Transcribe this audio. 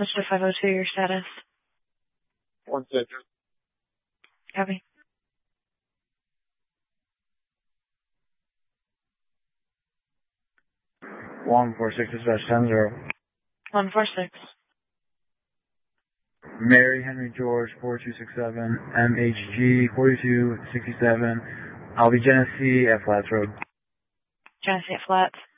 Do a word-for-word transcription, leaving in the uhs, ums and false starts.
Mister five oh two, your status. One six. Copy. One four six dispatch ten zero. One four six. Mary Henry George four two six seven M H G forty-two sixty-seven. I'll be Genesee at Flats Road. Genesee at Flats.